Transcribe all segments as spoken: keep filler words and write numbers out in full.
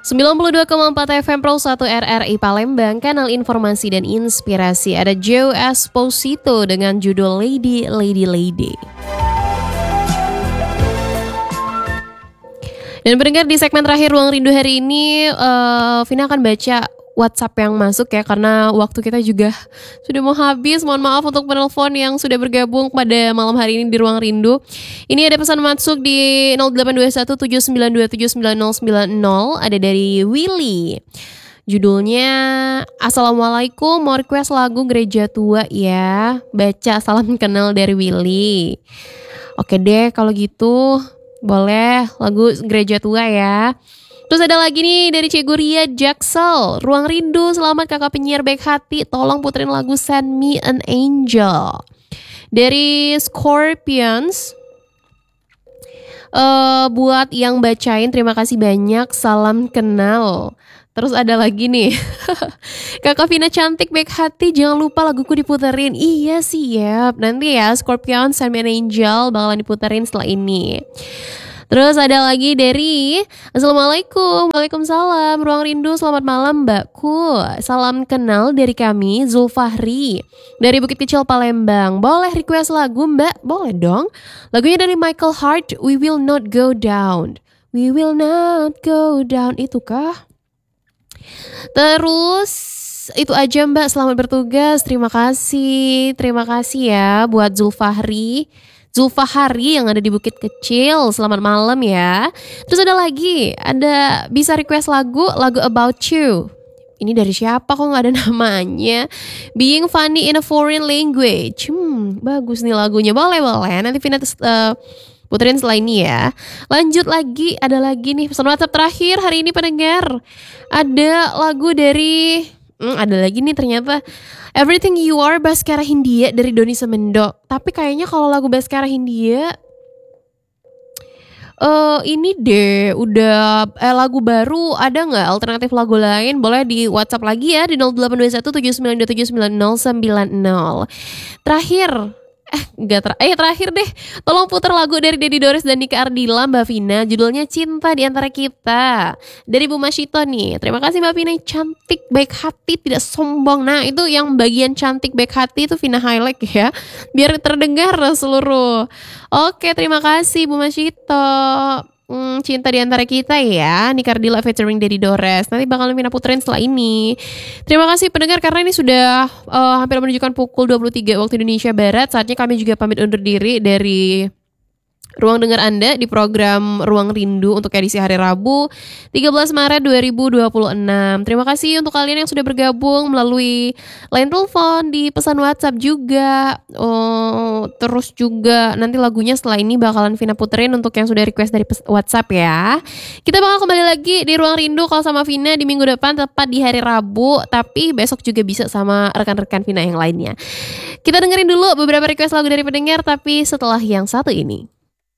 sembilan puluh dua koma empat F M Pro satu R R I Palembang, kanal informasi dan inspirasi. Ada Joe Esposito dengan judul Lady, Lady, Lady. Dan pendengar, di segmen terakhir Ruang Rindu hari ini, uh, Vina akan baca WhatsApp yang masuk ya, karena waktu kita juga sudah mau habis. Mohon maaf untuk penelpon yang sudah bergabung pada malam hari ini di Ruang Rindu. Ini ada pesan masuk di nol delapan dua satu tujuh sembilan dua tujuh sembilan nol sembilan nol. Ada dari Willy. Judulnya Assalamualaikum, mau request lagu Gereja Tua ya. Baca salam kenal dari Willy. Oke deh kalau gitu, boleh lagu Gereja Tua ya. Terus ada lagi nih dari Cik Guria Jaksel. Ruang Rindu, selamat kakak penyiar baik hati. Tolong puterin lagu Send Me an Angel. Dari Scorpions. Uh, buat yang bacain, terima kasih banyak. Salam kenal. Terus ada lagi nih. Kakak Vina cantik baik hati, jangan lupa laguku diputerin. Iya siap. Nanti ya Scorpions Send Me an Angel bakalan diputerin setelah ini. Terus ada lagi dari Assalamualaikum, Waalaikumsalam, Ruang Rindu, selamat malam mbakku. Salam kenal dari kami, Zulfahri, dari Bukit Kecil Palembang. Boleh request lagu mbak? Boleh dong. Lagunya dari Michael Hart, We Will Not Go Down. We Will Not Go Down, itu kah? Terus itu aja mbak, selamat bertugas. Terima kasih, terima kasih ya buat Zulfahri. Zulfahari yang ada di Bukit Kecil. Selamat malam ya. Terus ada lagi, ada bisa request lagu, lagu About You. Ini dari siapa kok gak ada namanya? Being Funny in a Foreign Language. Hmm, bagus nih lagunya. Boleh, boleh. Nanti Vina uh, puterin setelah ini ya. Lanjut lagi, ada lagi nih pesan WhatsApp terakhir hari ini pendengar. Ada lagu dari... Hmm, ada lagi nih ternyata Everything You Are Baskara Hindia dari Doni Semendo. Tapi kayaknya kalau lagu Baskara Hindia uh, ini deh udah eh, lagu baru. Ada gak alternatif lagu lain? Boleh di WhatsApp lagi ya di nol delapan dua satu tujuh sembilan dua tujuh sembilan nol sembilan nol. Terakhir Eh enggak ter- eh terakhir deh, tolong putar lagu dari Dedi Doris dan Nika Ardila Mbak Vina. Judulnya Cinta di Antara Kita dari Bu Masyito nih. Terima kasih Mbak Vina, cantik, baik hati, tidak sombong. Nah itu yang bagian cantik, baik hati itu Vina highlight ya, biar terdengar seluruh. Oke, terima kasih Bu Masyito. Hmm, Cinta di Antara Kita ya, Nika Ardila featuring Dedi Dores. Nanti bakal Vina puterin setelah ini. Terima kasih pendengar, karena ini sudah uh, hampir menunjukkan pukul dua puluh tiga waktu Indonesia Barat. Saatnya kami juga pamit undur diri dari Ruang Dengar Anda di program Ruang Rindu untuk edisi hari Rabu tiga belas Maret dua ribu dua puluh enam. Terima kasih untuk kalian yang sudah bergabung melalui line telepon, di pesan WhatsApp juga. Oh, terus juga nanti lagunya setelah ini bakalan Vina puterin untuk yang sudah request dari WhatsApp ya. Kita bakal kembali lagi di Ruang Rindu kalau sama Vina di minggu depan tepat di hari Rabu, tapi besok juga bisa sama rekan-rekan Vina yang lainnya. Kita dengerin dulu beberapa request lagu dari pendengar, tapi setelah yang satu ini.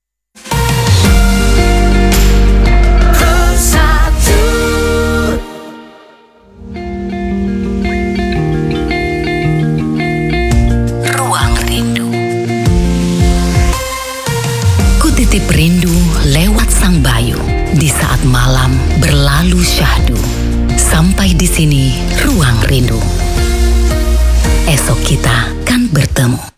Titip rindu lewat sang bayu di saat malam berlalu syahdu. Sampai di sini Ruang Rindu. Esok kita kan bertemu.